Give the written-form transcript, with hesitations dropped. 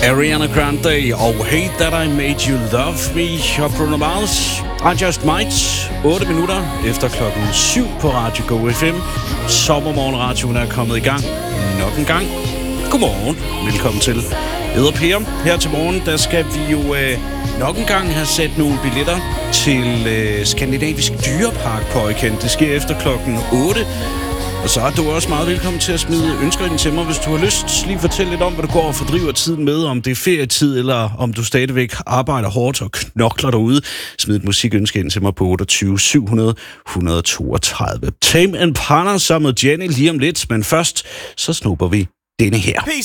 Ariana Grande og Hate That I Made You Love Me og Bruno Mars. I Just Might. 8 minutter efter klokken 7 på Radio Go FM. Sommermorgenradioen er kommet i gang nok en gang. Godmorgen. Velkommen til. Jeg hedder Per. Her til morgen, der skal vi jo nok en gang have sat nogle billetter til Skandinavisk Dyrepark på Øjkendt. Det sker efter klokken 8. Og så er du også meget velkommen til at smide ønsker ind til mig, hvis du har lyst. Lige fortæl lidt om, hvad du går og fordriver tiden med, om det er ferietid, eller om du stadigvæk arbejder hårdt og knokler derude. Smid et musikønske ind til mig på 28 700 132. Tame Impala sammen med Jenny lige om lidt, men først så snupper vi denne her.